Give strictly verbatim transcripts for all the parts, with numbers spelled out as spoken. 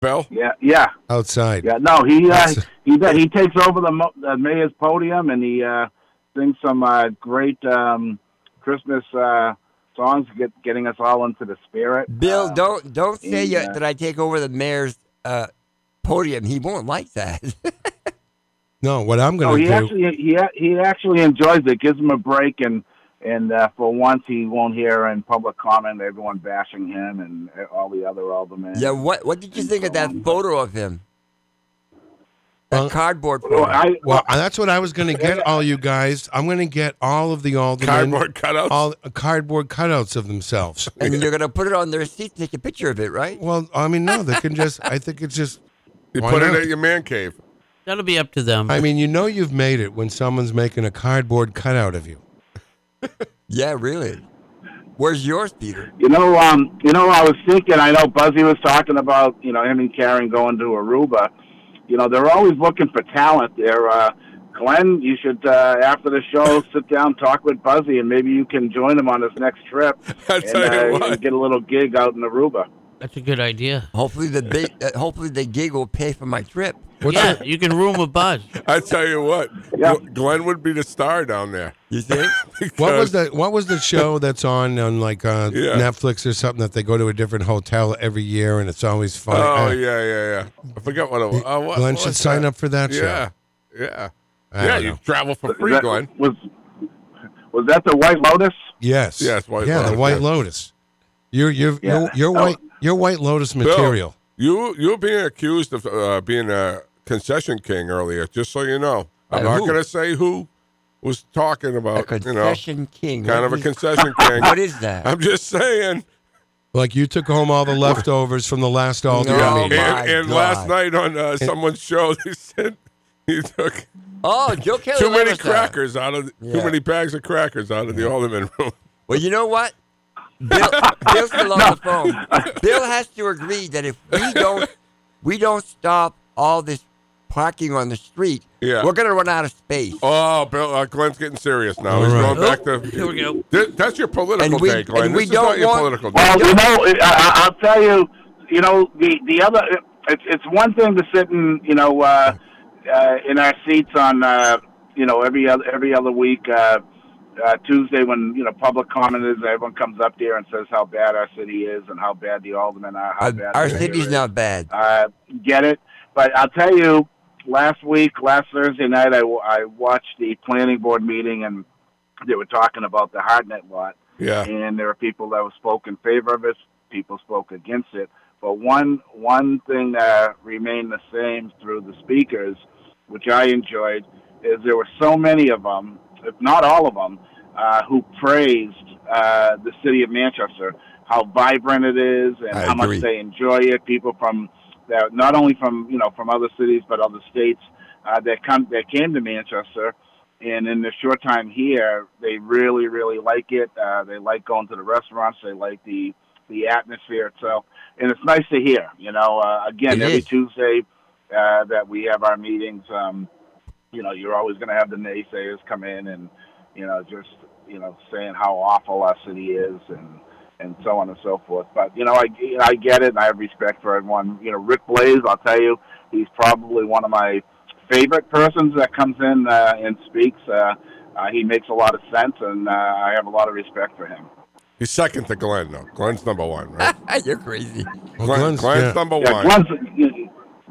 Bill? Yeah, yeah. Outside. Yeah, no, he uh, That's- he he takes over the, mo- the mayor's podium and he uh, sings some uh, great um, Christmas uh, songs, get, getting us all into the spirit. Bill, Uh, don't don't say and, you, uh, that I take over the mayor's uh, podium. He won't like that. No, what I'm no, going he to do. actually he he actually enjoys it. Gives him a break, and and uh, for once he won't hear in public comment everyone bashing him and all the other aldermen. Yeah, what what did you think of that photo of him? That Well- cardboard Well, photo. I, Well, that's what I was going to get all you guys. I'm going to get all of the aldermen. Cardboard cutouts? All uh, cardboard cutouts of themselves. And you're going to put it on their seat, take a picture of it, right? Well, I mean, no, they can just, I think it's just, You why put not? it at your man cave. That'll be up to them. I mean, you know you've made it when someone's making a cardboard cutout of you. Yeah, really. Where's yours, Peter? You know, um, you know, I was thinking. I know Buzzy was talking about, you know, him and Karen going to Aruba. You know, they're always looking for talent. There, uh, Glenn, you should uh, after the show sit down, talk with Buzzy, and maybe you can join him on his next trip I and, tell you uh, what. and get a little gig out in Aruba. That's a good idea. Hopefully the big, uh, hopefully the gig will pay for my trip. What's yeah, the- you can room with Buzz. I tell you what. Yeah. Gl- Glenn would be the star down there. You think? what was the What was the show that's on on like uh, Yeah. Netflix or something that they go to a different hotel every year and it's always fun? Oh, Uh, yeah, yeah, yeah. I forgot what it was. Oh, what, Glenn what should was sign that? up for that show. Yeah, yeah. I Yeah, don't you know. travel for Is free, that- Glenn. Was was that the White Lotus? Yes. Yes, White yeah, the Lotus, White yeah. Lotus. You're you're Yeah. you're, you're Oh. white. You're White Lotus Bill, material. you you were being accused of uh, being a concession king earlier. Just so you know, I'm By not who? going to say who was talking A about. You know, concession king. kind What of a is- concession king. What is that? I'm just saying. Like you took home all the leftovers from the last Alderman No, meeting. my and and God. last night on uh, someone's show, they said he took Oh, Joe Kelly. too many Levis, uh, crackers out of Yeah. too many bags of crackers out of the alderman room. Well, you know what? Bill, Bill's still on the phone. Bill has to agree that if we don't, we don't stop all this parking on the street, Yeah. we're going to run out of space. Oh, Bill, uh, Glenn's getting serious now. All He's right. going back to. Here we go. Th- that's your political And we- day, Glenn. and we this is don't not your want- political day. Well, you know, I, I- I'll tell you. You know, the the other. It's it's one thing to sit in, you know, uh, uh, in our seats on, uh, you know, every other every other week. Uh, uh, Tuesday when, you know, public comment is, everyone comes up there and says how bad our city is and how bad the aldermen are, how Uh, bad our the mayor city's is. not bad. Uh, get it? But I'll tell you, last week, last Thursday night, I, I watched the planning board meeting, and they were talking about the Hardnet lot. Yeah. And there are people that spoke in favor of it, people spoke against it. But one one thing that remained the same through the speakers, which I enjoyed, is there were so many of them, if not all of them, uh, who praised uh, the city of Manchester, how vibrant it is, and I how agree. much they enjoy it. People from that, not only from you know from other cities but other states uh, that come that came to Manchester, and in the short time here, they really really like it. Uh, they like going to the restaurants. They like the the atmosphere itself, and it's nice to hear. You know, uh, again, It every is. Tuesday uh, that we have our meetings, um, you know, you're always going to have the naysayers come in and, you know, just, you know, saying how awful our city is and, and so on and so forth. But, you know, I, I get it, and I have respect for everyone. You know, Rick Blaze, I'll tell you, he's probably one of my favorite persons that comes in uh, and speaks. Uh, uh, he makes a lot of sense, and uh, I have a lot of respect for him. He's second to Glenn, though. Glenn's number one, right? You're crazy. Well, Glenn, Glenn's- Glenn's yeah. number Yeah, one. Glenn's,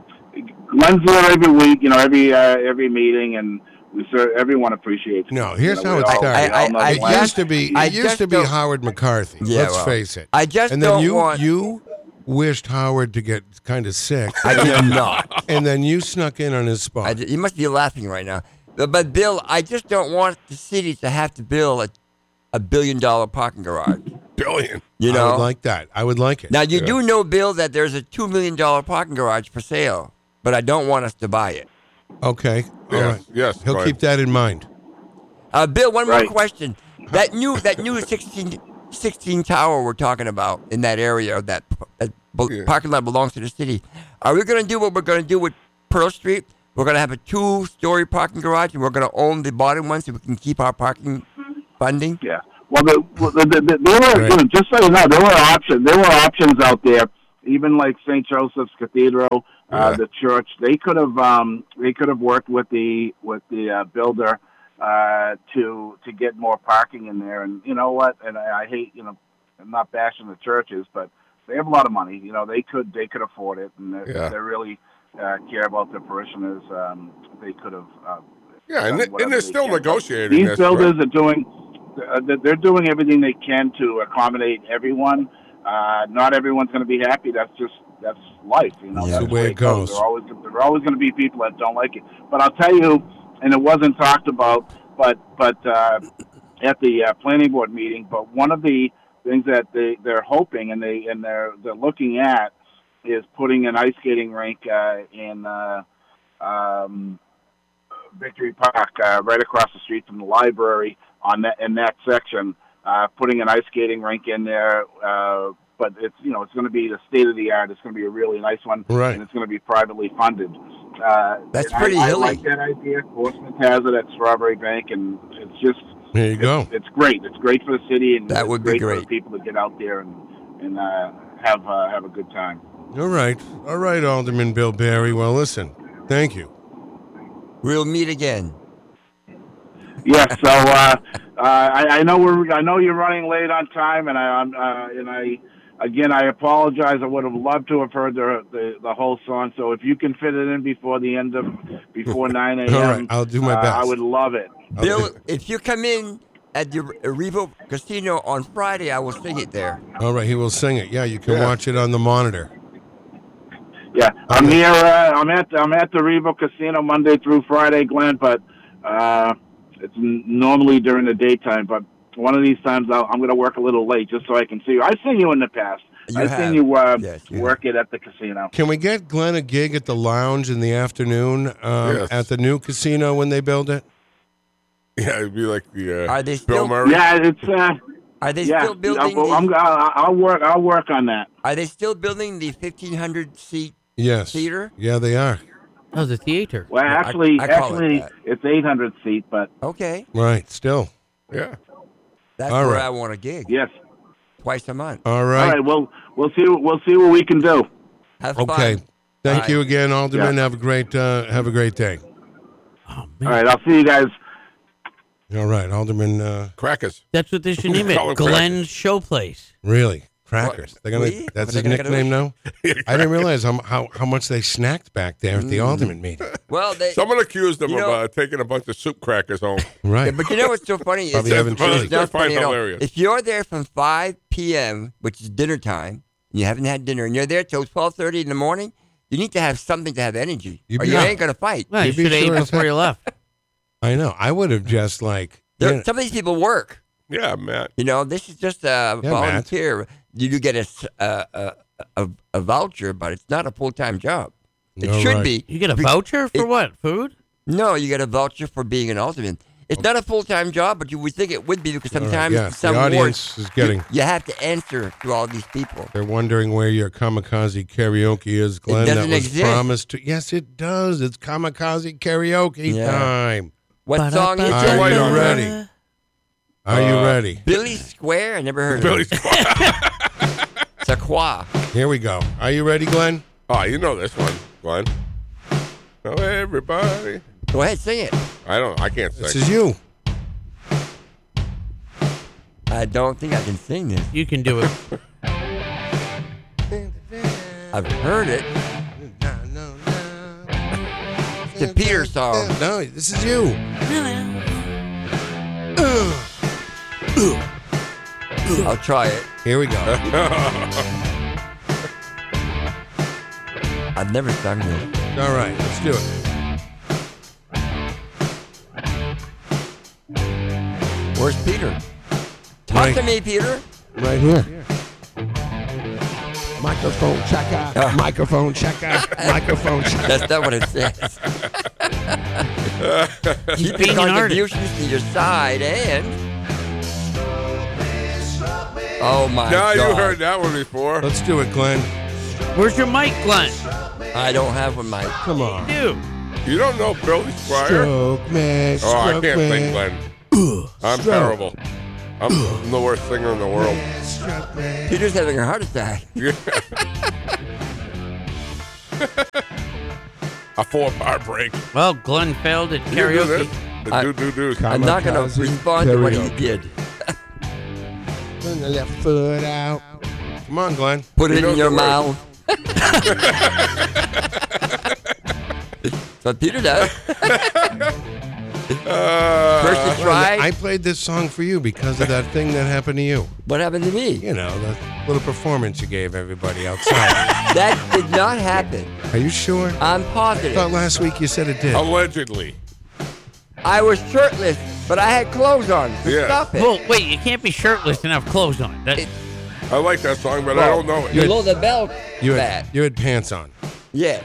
Glenn's there every week, you know, every uh, every meeting, and we serve, everyone appreciates it. No, here's You know, how we it all- started. we all know I- I- It Glenn. used to be. I It used just to be don't- Howard McCarthy. Yeah, let's well, face it. I just and then don't you want- you wished Howard to get kind of sick, I did not. and then you snuck in on his spot. I did, you must be laughing right now. But, but Bill, I just don't want the city to have to build a, a billion dollar parking garage. Billion. You I know. would like that. I would like it. Now you Yeah. do know, Bill, that there's a two million dollar parking garage for sale, but I don't want us to buy it. Okay. All Yes, right. yes, He'll Glenn. keep that in mind. Uh, Bill, one Right. more question. That new that new sixteen, sixteen tower we're talking about in that area, that, that be- Yeah. parking lot belongs to the city. Are we going to do what we're going to do with Pearl Street? We're going to have a two-story parking garage, and we're going to own the bottom one so we can keep our parking funding. Yeah. Well, the, well, the, the, the, there were Right. just so you know, there were options. There were options out there even like Saint Joseph's Cathedral, uh, Yeah. the church, they could have um, they could have worked with the with the uh, builder uh, to to get more parking in there. And you know what? And I, I hate you know, I'm not bashing the churches, but they have a lot of money. You know, they could they could afford it, and they, Yeah. they really uh, care about their parishioners. Um, they could have. Uh, Yeah, and, done th- whatever and they're they still can. negotiating These this. builders right? are doing. Uh, they're doing everything they can to accommodate everyone. Uh, not everyone's going to be happy. That's just that's life. You know, Yeah. that's the way it goes. There are always there are always going to be people that don't like it. But I'll tell you, and it wasn't talked about, but but uh, at the uh, planning board meeting. But one of the things that they they're hoping and they and they're they're looking at is putting an ice skating rink uh, in uh, um, Victory Park, uh, right across the street from the library, on that in that section. Uh, putting an ice skating rink in there, uh, but it's you know it's going to be the state of the art. It's going to be a really nice one, Right. and it's going to be privately funded. Uh, That's and pretty I, hilly. I like that idea. Portsmouth has it at Strawberry Bank, and it's just There you go. it's great. It's great for the city, and That it's would be great, for great. the people to get out there and and uh, have uh, have a good time. All right. All right, Alderman Bill Barry. Well, listen, thank you. We'll meet again. Yes, so uh, uh, I, I know we're I know you're running late on time, and I I'm, uh, and I again I apologize. I would have loved to have heard the the, the whole song. So if you can fit it in before the end of before nine a.m., All right, I'll do my uh, best. I would love it. I'll Bill, do- if you come in at the Revo Casino on Friday, I will sing it there. All right, he will sing it. Yeah, you can Yeah. watch it on the monitor. Yeah, I'm here. Uh, I'm at I'm at the Revo Casino Monday through Friday, Glenn. But uh, it's n- normally during the daytime. But one of these times I'll, I'm going to work a little late just so I can see you. I've seen you in the past. You I've have. seen you, uh, Yes, you work it at the casino. Can we get Glenn a gig at the lounge in the afternoon um, Yes. at the new casino when they build it? Yeah, it'd be like the uh, Are they Bill still- Murray. Yeah, it's uh, Are they yeah. still building? I'll, I'm, the, I'll, I'll work. I'll work on that. are they still building the fifteen hundred seat? Yes. Theater? Yeah, they are. Oh, the theater. Well, I- actually, I call it actually, that. it's eight hundred seat, but Okay, Right. Still. Yeah. that's All where right. I want a gig yes. twice a month. All All right. right. Well, we'll see. We'll see what we can do. Have Okay. fun. Thank Bye. you again, Alderman. Yeah. Have a great uh, have a great day. Oh, All man. right. I'll see you guys. All right, Alderman. Uh, Crackers. That's what they should name Call it. it Glenn's Show Place. really, crackers. What? They're gonna. We? That's What his are they gonna nickname now. I didn't realize how, how how much they snacked back there at the Mm. Alderman meeting. Well, they. Someone accused them You of know- uh, taking a bunch of soup crackers home. Right. Yeah, but you know what's so funny? It's, Probably having it's chili. not I find funny at all. hilarious. If you're there from five p.m., which is dinner time, and you haven't had dinner, and you're there till twelve thirty in the morning, you need to have something to have energy, You or be- you ain't gonna fight. Well, you You'd be should have sure ate as before you left. I know. I would have just like. There, yeah, Some of these people work. Yeah, Matt. You know, this is just a Yeah, volunteer. You do get a, s- a, a, a, a voucher, but it's not a full time job. It All should right. be. You get a Be- voucher for it- what? Food? No, you get a voucher for being an alderman. It's not a full time job, but you would think it would be because All right, sometimes yeah, some the wards, audience is getting. you, you have to answer to all these people. They're wondering where your kamikaze karaoke is, Glenn. that doesn't was exist. promised to. Yes, it does. It's kamikaze karaoke Yeah. time. What song is Are it? White you on ready? Are you Uh, ready? Billy Square? I never heard Billy's. of it. It's a qua. Here we go. Are you ready, Glenn? Oh, you know this one, Glenn. Oh, everybody. Go ahead, sing it. I don't. I can't This sing. is you. I don't think I can sing this. You can do it. I've heard it. It's a Peter song. No, this is you. I'll try it. Here we go. I've never sung this. All right, let's do it. Where's Peter? Talk Right. to me, Peter. Right here. Microphone checker. Microphone checker. Microphone checker. That's not what it says. Keep being your an artist. contributions to your side and. Oh my No, god! you heard that one before. Let's do it, Glenn. Where's your mic, Glenn? I don't have one, Mike. Come on. You. You don't know Billy Squire? Stroke me, Oh, I stroke can't me. sing, Glenn. I'm Stroke. terrible. I'm, I'm the worst singer in the world. Peter's having a heart attack. Yeah. A four-part break. Well, Glenn failed at You can do karaoke. this. The I- do do do's. I'm not going to Kamikaze respond to what he karaoke. did. Turn the left foot out. Come on, Glenn. Put He it in knows your the words. mouth. That's what Peter does. Uh, First you try. I played this song for you because of that thing that happened to you. What happened to me? You know, the little performance you gave everybody outside. That did not happen. Are you sure? I'm I positive. thought last week you said it did. allegedly. I was shirtless, but I had clothes on. So Yeah. Stop it. Well, wait, you can't be shirtless and have clothes on. That, It- I like that song, but I don't know it. Below the belt. You fat. had, you had pants on. Yes.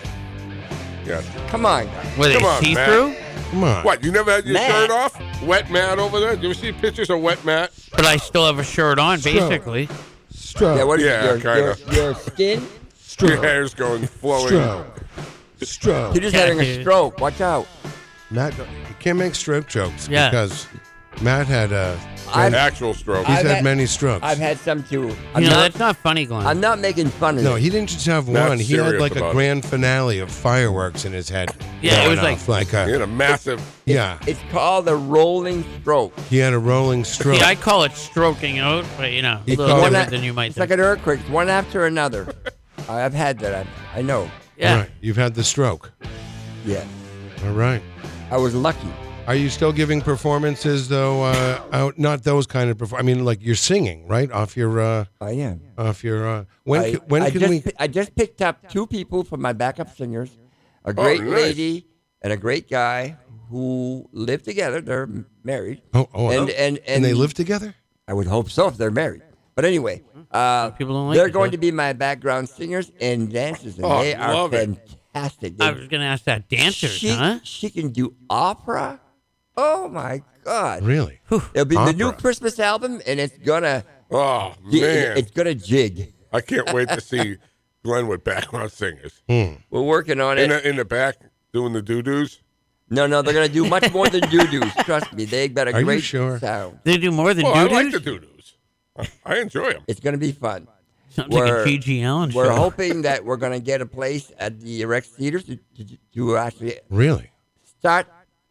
Yes. Come on. were they Come on, see-through? Come on. What? You never had your Matt. shirt off? Wet Matt over there? You ever see pictures of Wet Matt? But I still have a shirt on, Stroke. basically. Stroke. Yeah, what is Yeah, it? Your, kinda. your, your skin? Your Stroke. hair's going flowing. Stroke. Stroke. Peter's Yeah, having a dude. stroke. Watch out. Matt, you can't make stroke jokes Yeah. because Matt had uh, I've- An actual stroke. he's I've had, had- many strokes. I've had some too. I'm, You know, not, that's not funny, Glenn. I'm not making fun of no, it. he didn't just have Matt's one. He had serious like a about it. grand finale of fireworks in his head. Yeah, it going was like- off, like a, He had a massive. yeah. It's called a rolling stroke. He had a rolling stroke. See, I call it stroking out, but, you know, a He little called it- different than you might It's think. like an earthquake, one after another. I've had that. I, I know. yeah. All right, you've had the stroke. Yeah. All right. I was lucky. Are you still giving performances though? Uh, out, not those kind of perform. I mean, like you're singing, right? Off your, uh, I am. off your. Uh, when I, ca- when I can just, we? pi- I just picked up two people from my backup singers, a great nice. lady and a great guy who live together. They're m- married. Oh, oh, and, oh. and, and and they live together. I would hope so if they're married. But anyway, uh, People don't like they're it, going though. to be my background singers and dancers, and Oh, they are love it. fantastic. I They- was going to ask that. Dancers, she, huh? she can do opera. Oh my God! Really? It'll be the new Opera. Christmas album, and it's gonna, Oh, it- man. it's gonna jig. I can't wait to see Glenn with background singers. We're working on In it. the, in the back, doing the doo-doos. No, no, they're gonna do much more than doo-doos. Trust me, they got a Are you great sure? sound. They do more than Well, I doo-doos? like the doo-doos. I, I enjoy them. It's gonna be fun. Sounds like a We're- G G Allen show. We're hoping that we're gonna get a place at the Rex Theaters to, to, to actually Really? start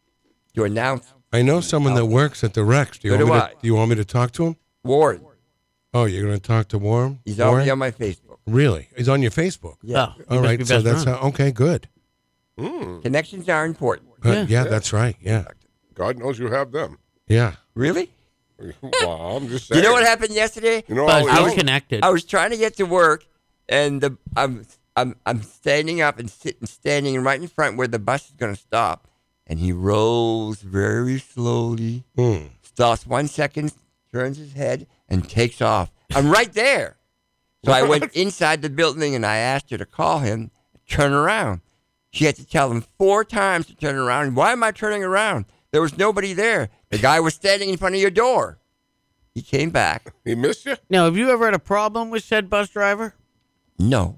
to announce I know someone that works at the Rex. Do you, So want do me I. to, do you want me to talk to him? Ward. Oh, you're going to talk to Warren? He's Warren? already on my Facebook. Really? He's on your Facebook. Yeah, Oh, All must right. be So best that's friends. how, okay. Good. connections are important. Uh, Yeah. yeah. that's right. Yeah. God knows you have them. Yeah. Really? Well, I'm just You saying. know what happened yesterday? You know, Buzz, I you're was, connected. I was trying to get to work, and the I'm I'm I'm standing up and sitting standing right in front where the bus is going to stop, and he rolls very slowly, Hmm. stops one second, turns his head, and takes off. I'm right there. So I went inside the building and I asked her to call him, turn around. She had to tell him four times to turn around. Why am I turning around? There was nobody there. The guy was standing in front of your door. He came back. he missed you? Now, have you ever had a problem with said bus driver? No.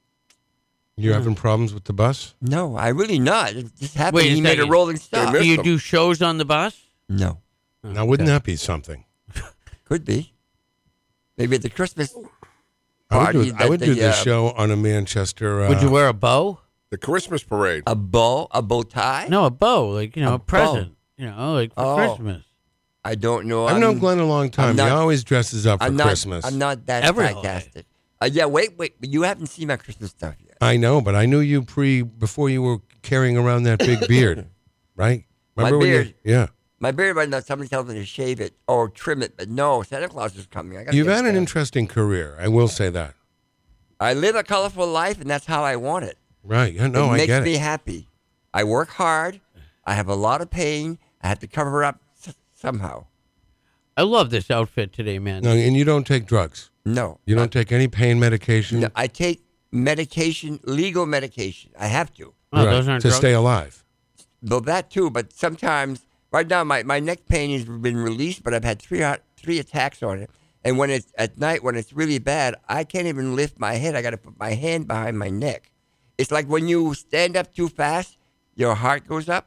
You having problems with the bus? No, I really not. It just happened. Wait a he made a second. rolling stop. missed Do you him. do shows on the bus? No, Now, wouldn't that be something? could be. Maybe at the Christmas I would party. do, I that would the, do the uh, show on a Manchester. Uh, Would you wear a bow? The Christmas parade. A bow, a bow tie. No, a bow, like, you know, A a, present. You know, like for Oh. Christmas. I don't know. I've I'm, known Glenn a long time. not- he always dresses up for I'm not, Christmas. I'm not that Every sarcastic. Uh, yeah, wait, wait. But you haven't seen my Christmas stuff yet. I know, but I knew you pre before you were carrying around that big beard, right? My Remember when you- beard. yeah. My beard right now, somebody tells me to shave it or trim it, but no, Santa Claus is coming. I gotta You've get had an Santa. interesting career. I will say that. I live a colorful life, and that's how I want it. Right? Yeah, no, it I makes get me it. happy. I work hard. I have a lot of pain. I have to cover up s- somehow. I love this outfit today, man. No, and you don't take drugs. No, You don't take any pain medication. no, I take medication, legal medication. I have to. Oh, right, those aren't to drugs? stay alive. Well, that too, but sometimes, right now, my, my neck pain has been released, but I've had three hot- three attacks on it. And when it's at night, when it's really bad, I can't even lift my head. I got to put my hand behind my neck. It's like when you stand up too fast, your heart goes up.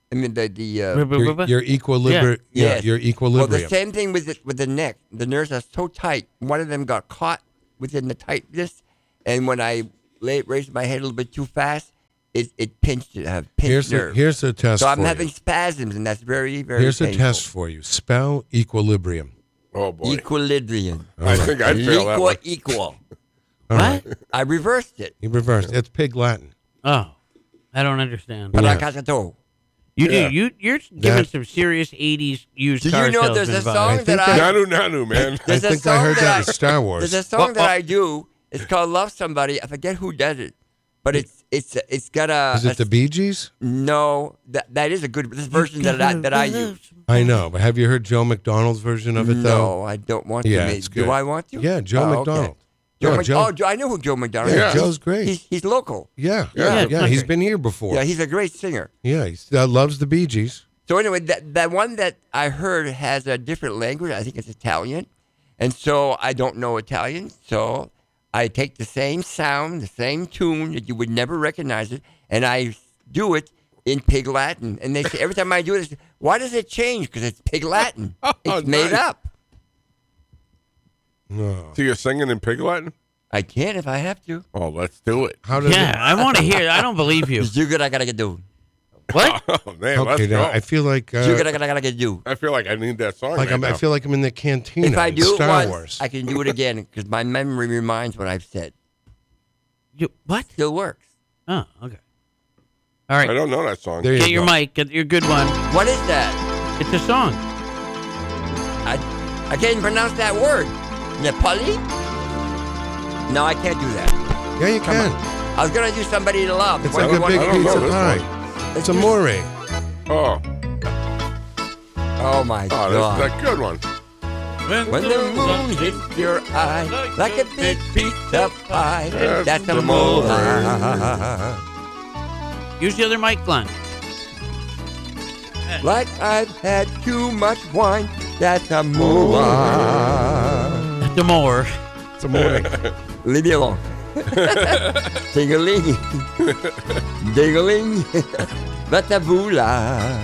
I mean, the the. Uh, Your, your equilibrium. Yeah. Yes. Your well, equilibrium. the same thing with the, with the neck. The nerves are so tight. One of them got caught within the tightness, and when I lay, raised my head a little bit too fast, it it pinched it. Uh, pinched here's nerve. a, here's a test. So I'm for having you. spasms, and that's very very. Here's painful. a test for you. Spell equilibrium. Oh boy. Equilibrium. I think I'd fail that Equal one. equal. What? I reversed it. You reversed. It's Pig Latin. Oh, I don't understand. Yeah. Paracatato. You Yeah. do. You you're giving That- some serious eighties used Do car you know there's salesman a vibes. song I that think I Nanu Nanu, man. I There's a think I song heard that that I- in Star Wars. There's a song that I do. It's called "Love Somebody." I forget who does it, but it's it's it's got a. Is it the a- Bee Gees? No, that that is a good this version that I that I use. I know, but have you heard Joe McDonald's version of it though? No, I don't want Yeah, to. it's Do good. I want to? Yeah, Joe Oh, okay. McDonald. Joe Yeah, Mc- Joe- oh, Joe- I know who Joe McDonald Yeah, is. Joe's great. He's, he's local. Yeah, Yeah, yeah, it's yeah. country. He's been here before. Yeah, he's a great singer. Yeah, he uh, loves the Bee Gees. So anyway, that that one that I heard has a different language. I think it's Italian, and so I don't know Italian. So I take the same sound, the same tune that you would never recognize it, and I do it in Pig Latin. And they say every time I do it, they say, why does it change? Because it's Pig Latin. It's made nice. up. No. So you're singing in Pig Latin? I can if I have to. Oh, let's do it. How does Yeah, I want to hear. I don't believe you. Do what I gotta do. What? Oh man, it? Okay, let's now go. I feel like uh, Do what I gotta do. I feel like I need that song. like right I'm, I now. feel like I'm in the cantina. If I in do it Star once, Wars. I can do it again because my memory reminds what I've said. You what? Still works. Oh, okay. All I right. don't know that song. There you Get your go. mic. Get your good one. What is that? It's a song. I, I can't even pronounce that word. Nepali? No, I can't do that. Yeah, you Come can. on. I was gonna do somebody to love. It's What like do a you big want me to know pizza do? this pie. It's do? amore. Oh, Oh my oh, god. that's a good one. When the moon hits your eye like a big piece of pie, That's that's a amore. Use the other mic, Glenn. Like I've had too much wine, that's a more. The more. It's amore. Leave me alone. Ding-a-ling. Ding-a-ling. Vatavula.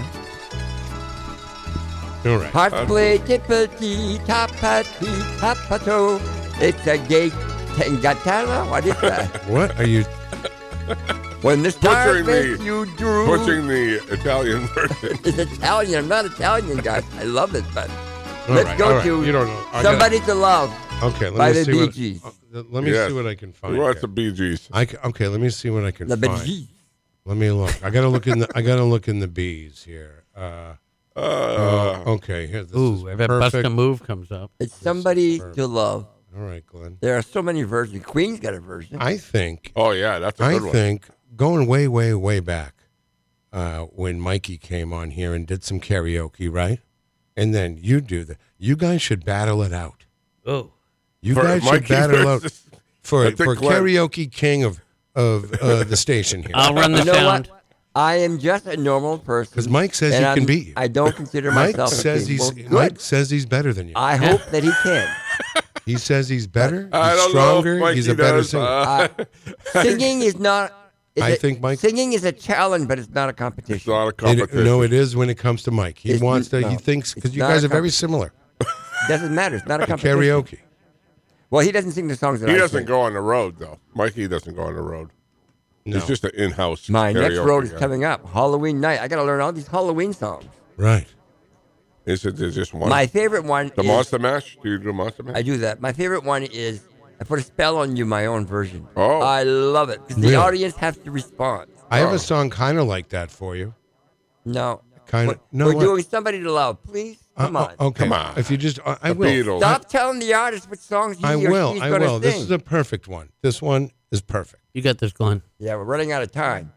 All right. Heart play tippity tapati tapato. It's a gay tangatala. What is that? What are you? When the stars Butchering make the- you drool. Butchering the Italian version. It's Italian. I'm not Italian, guys. I love it, but All let's right, go all right. to You don't know. I gotta- Somebody to Love. Okay, let by me the see Bee what. Gees. uh, let me Yes. see what I can find. Who wants here. the Bee Gees? I ca- okay, let me see what I can The find. Bee Gees. Let me look. I gotta look in the. I gotta look in the bees here. Uh, Uh, uh, okay, here. This Ooh, I is bet Bust perfect. a Move comes up. It's Somebody superb. to Love. All right, Glenn. There are so many versions. Queen's got a version. I think. oh yeah, that's a I good one. think going way, way, way back, uh, when Mikey came on here and did some karaoke, right? And then you do the. You guys should battle it out. Oh. You For guys should Mikey battle out versus- for I think for Glenn- karaoke king of of uh, the station here. I'll run the You know sound. what? I am just a normal person. Because Mike says and he can I'm- beat you. I don't consider Mike myself says a king. he's Well, good. Mike says he's better than you. I hope that he can. He says he's better. I He's don't stronger. know if He's Mikey a better does. singer. Uh, Uh, singing is not. is I a- think Mike- Singing is a challenge, but it's not a it's competition. not a It- competition. no, it is when it comes to Mike. He It's- wants to. no, he thinks because it's you not guys a are very comp- similar. Doesn't matter. It's not a competition. Karaoke. Well, he doesn't sing the songs that He I doesn't sing. go on the road though. Mikey doesn't go on the road. No. He's just an in-house. My next karaoke road is guy. coming up. Halloween night. I got to learn all these Halloween songs. Right. Is it there's just one? My favorite one the is. Monster Mash? Do you do Monster Mash? I do that. My favorite one is I put a spell on you, my own version. Oh. I love it because Really? the audience has to respond. I have Oh. a song kind of like that for you. No. Kind of. We're, No. we're what? doing Somebody to Love. Please, come Uh, on. uh, okay. Come on. If you just, I, I The will. Beatles. Stop telling the artist which songs he I or will. she's I going to will. sing. This is a perfect one. This one is perfect. You got this, Glenn. Yeah, we're running out of time.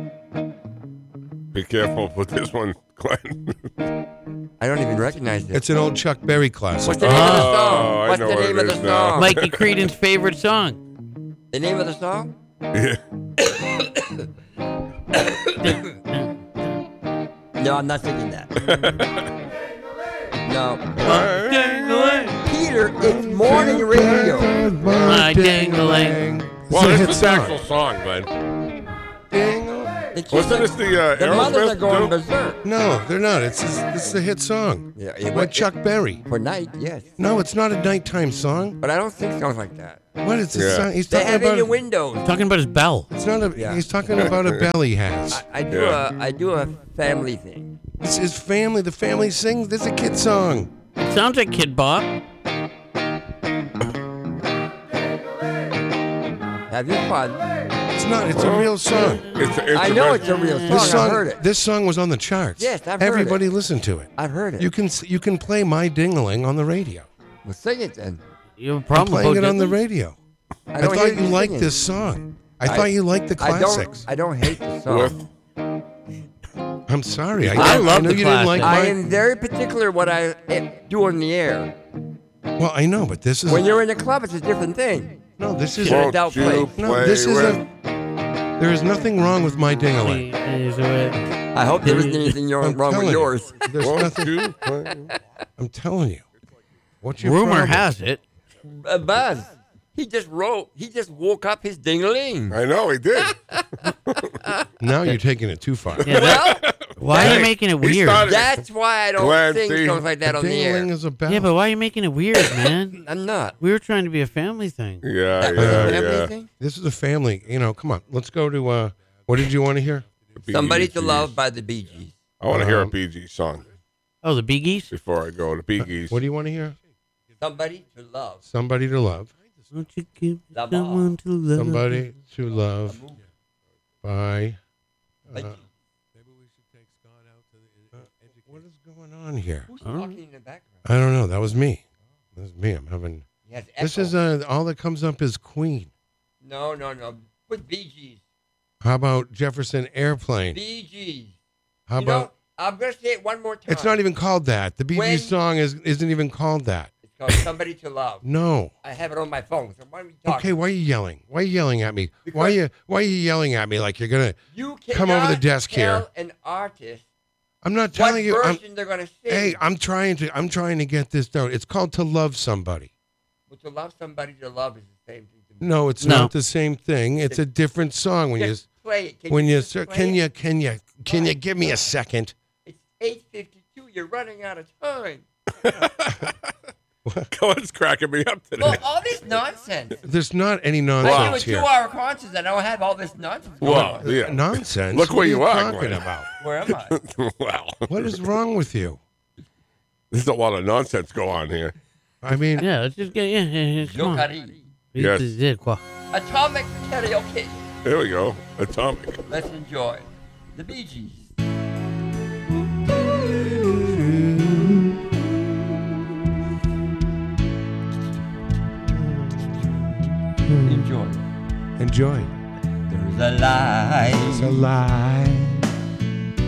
Be careful with this one, Glenn. I don't even recognize it. It's an old Chuck Berry classic. What's the name of the Oh, song? I What's know the what name it of the is now. song? Mikey Creedon's favorite song. The name of the song? Yeah. No, I'm not singing that. No. Ding-a-ling. Peter, it's morning radio. My ding-a-ling. It's Well, a this hit is the song. actual song, Glenn. Ding-a-ling. The kids Wasn't are- this the uh, the mothers are Aerosmith going too? berserk. No, they're not. It's this is a hit song Yeah, it by was- Chuck Berry. For night, yes. No, it's not a nighttime song. But I don't think songs like that. What? It's a Yeah. song. He's They talking have it in about. the windows. Talking about his bell. It's not a. Yeah. He's talking about a belly he has. I, I do Yeah. a I do a family thing. It's his family. The family sings. This is a kid song. It sounds like Kid Bop. Have your fun. It's not. It's a real song. It's, it's I know it's a real song. This song. I've heard it. This song was on the charts. Yes, I've heard Everybody it. listened to it. I've heard it. You can s- you can play My Dingling on the radio. Well, sing it then. You have a I'm problem playing with it Bo on the Diddley? radio. I, I, don't thought hate you liked singing. this song. I, I- thought you liked the I classics. don't. I don't hate the song. With, I'm sorry. I, I love know the you didn't like I my. am very particular what I eh, do on the air. Well, I know, but this is When you're in a club, it's a different thing. no. This is Yeah. won't adult you play. no. play This is with? a. There is nothing wrong with My Dingling. I hope there isn't anything wrong, I'm wrong with telling you. yours. There's Won't nothing. you play? I'm telling you. What's your Rumor problem? has it. Uh, Buzz, he just wrote. He just woke up his ding-a-ling. I know he did. Now you're taking it too far. Yeah, that- Well, why are Hey, you making it he weird? started- that's why I don't Glad sing see- songs like that A on the ding-a-ling air. is a bell. Yeah, but why are you making it weird, man? I'm not. We were trying to be a family thing. Yeah, That was a yeah, family yeah. thing? This is a family. You know, come on. Let's go to. uh What did you want to hear? Bee Somebody to Gees. Love by the Bee Gees. I want to hear a Um, Bee Gees song Oh, the Bee Gees? before I go to Bee Gees. What do you want to hear? Somebody to Love. Somebody to love. Won't you give Love someone to love? Somebody to love by. Like, What is going on here? who's Huh? talking in the background? I don't know. That was me. That was me. I'm having. He has This echo. is uh all that comes up is Queen. No, no, no. Put Bee Gees. How about Jefferson Airplane? Bee Gees. How you know, about? I'm going to say it one more time. It's not even called that. The Bee When- Gees song is isn't even called that. It's called Somebody to Love. No. I have it on my phone. So why are we talking? Okay, why are you yelling? Why are you yelling at me? why are Because- you why are you yelling at me like you're gonna? You Come over the cannot desk tell here. an artist I'm not what telling you. I'm, version they're going to sing. hey, I'm trying to. I'm trying to get this down. It's called To Love Somebody. But to love somebody to love is the same thing to me. No, it's No. not the same thing. It's a different song. When you Just play it. Can when you just sir, play can it? you can you can you give me a second? It's eight fifty-two. You're running out of time. Cohen's cracking me up today. Well, all this nonsense. There's not any I do a nonsense here. two-hour concert and I don't have all this nonsense going Wow, on. yeah. Nonsense. Look What where you are, talking Glenn. about. Where am I? Wow. What is wrong with you? There's a lot of nonsense go on here. I mean, Yeah, let's just get, yeah, yeah, yeah, come on. Yokari. Yes. This is it, quoi. Atomic karaoke. There we go. Atomic. Let's enjoy the Bee Gees. Enjoy. enjoy. There's a light It's a lie